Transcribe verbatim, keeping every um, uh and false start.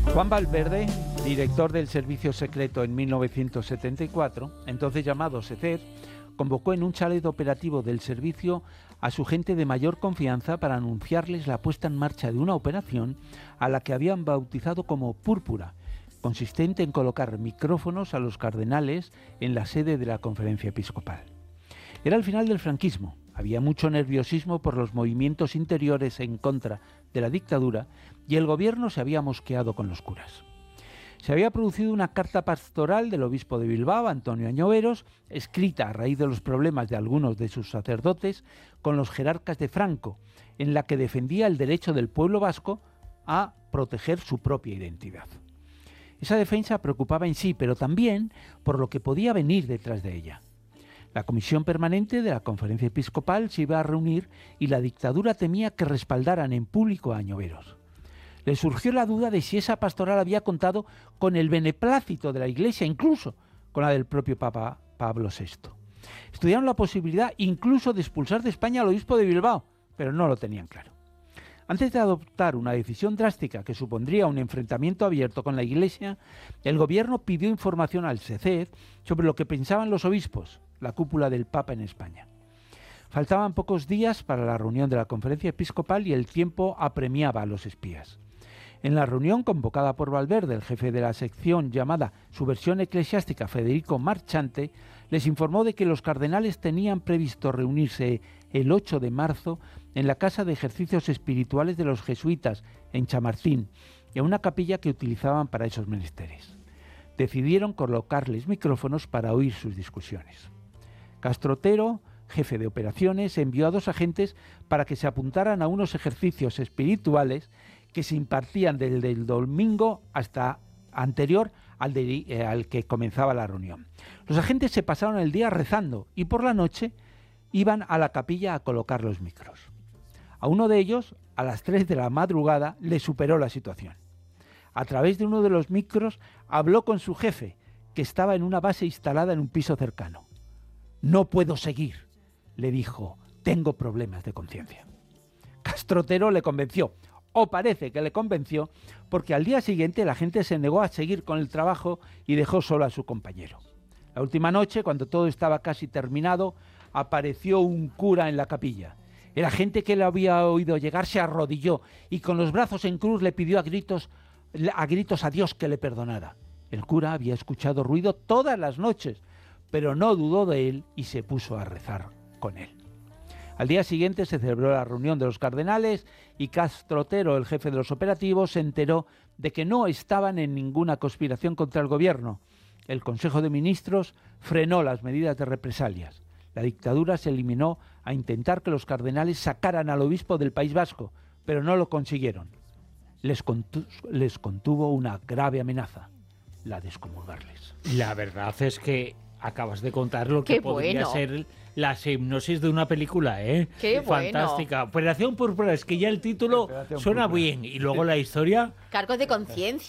Juan Valverde, director del Servicio Secreto en mil novecientos setenta y cuatro, entonces llamado SECER, convocó en un chalet operativo del servicio a su gente de mayor confianza para anunciarles la puesta en marcha de una operación a la que habían bautizado como Púrpura, consistente en colocar micrófonos a los cardenales en la sede de la Conferencia Episcopal. Era el final del franquismo, había mucho nerviosismo por los movimientos interiores en contra de la dictadura y el gobierno se había mosqueado con los curas. Se había producido una carta pastoral del obispo de Bilbao, Antonio Añoveros, escrita a raíz de los problemas de algunos de sus sacerdotes con los jerarcas de Franco, en la que defendía el derecho del pueblo vasco a proteger su propia identidad. Esa defensa preocupaba en sí, pero también por lo que podía venir detrás de ella. La comisión permanente de la Conferencia Episcopal se iba a reunir y la dictadura temía que respaldaran en público a Añoveros. Le surgió la duda de si esa pastoral había contado con el beneplácito de la Iglesia, incluso con la del propio Papa Pablo sexto. Estudiaron la posibilidad incluso de expulsar de España al obispo de Bilbao, pero no lo tenían claro. Antes de adoptar una decisión drástica que supondría un enfrentamiento abierto con la Iglesia, el gobierno pidió información al SECER sobre lo que pensaban los obispos, la cúpula del Papa en España. Faltaban pocos días para la reunión de la Conferencia Episcopal y el tiempo apremiaba a los espías. En la reunión convocada por Valverde, el jefe de la sección llamada Subversión Eclesiástica, Federico Marchante, les informó de que los cardenales tenían previsto reunirse el ocho de marzo en la Casa de Ejercicios Espirituales de los Jesuitas, en Chamartín, en una capilla que utilizaban para esos menesteres. Decidieron colocarles micrófonos para oír sus discusiones. Castro Otero, jefe de operaciones, envió a dos agentes para que se apuntaran a unos ejercicios espirituales que se impartían desde el domingo hasta anterior al, de, eh, al que comenzaba la reunión. Los agentes se pasaron el día rezando y por la noche iban a la capilla a colocar los micros. A uno de ellos, a las tres de la madrugada, le superó la situación. A través de uno de los micros habló con su jefe, que estaba en una base instalada en un piso cercano. «No puedo seguir», le dijo, «tengo problemas de conciencia». Castro Otero le convenció, o parece que le convenció, porque al día siguiente la gente se negó a seguir con el trabajo y dejó solo a su compañero. La última noche, cuando todo estaba casi terminado, apareció un cura en la capilla. El agente que le había oído llegar se arrodilló y con los brazos en cruz le pidió a gritos, a gritos a Dios que le perdonara. El cura había escuchado ruido todas las noches, pero no dudó de él y se puso a rezar con él. Al día siguiente se celebró la reunión de los cardenales y Castro Otero, el jefe de los operativos, se enteró de que no estaban en ninguna conspiración contra el gobierno. El Consejo de Ministros frenó las medidas de represalias. La dictadura se eliminó a intentar que los cardenales sacaran al obispo del País Vasco, pero no lo consiguieron. Les, contu- les contuvo una grave amenaza, la de excomulgarles. La verdad es que acabas de contar lo que Qué podría bueno. ser la hipnosis de una película, ¿eh? Qué bueno. Fantástica. Operación Púrpura, es que ya el título Operación suena Púrpura. bien y luego la historia... Cargos de conciencia.